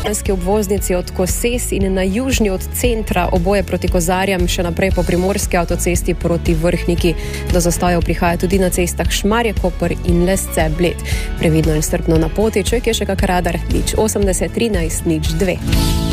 ljubljanski obvoznici od Koses in na južni od centra, oboje proti Kozarjam, še naprej po primorski avtocesti proti Vrhniki. Do zastojev prihaja tudi na cestah Šmarje, Koper in Lesce, Bled. Previdno in strpno na poti, če je še kak radar, 080 13 02.